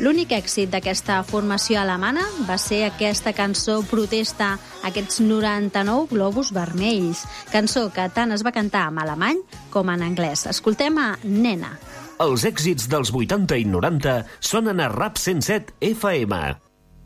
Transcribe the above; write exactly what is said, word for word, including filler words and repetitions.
L'únic èxit d'aquesta formació alemana va ser aquesta cançó protesta, aquests noranta-nou globus vermells, cançó que tant es va cantar en alemany com en anglès. Escoltem a Nena. Els èxits dels vuitanta i noranta sonen a Rap cent set F M.